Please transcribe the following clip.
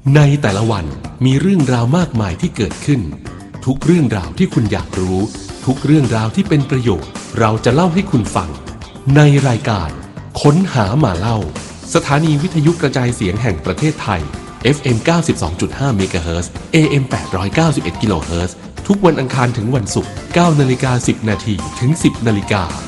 ในแต่ละวันมีเรื่องราวมากมายที่เกิดขึ้นทุกเรื่องราวที่คุณอยากรู้ทุกเรื่องราวที่เป็นประโยชน์เราจะเล่าให้คุณฟังในรายการค้นหามาเล่าสถานีวิทยุกระจายเสียงแห่งประเทศไทย FM 92.5 เมกะเฮิรตซ์ AM 891 กิโลเฮิรตซ์ทุกวันอังคารถึงวันศุกร์ 9:10 น. ถึง 10:00 น.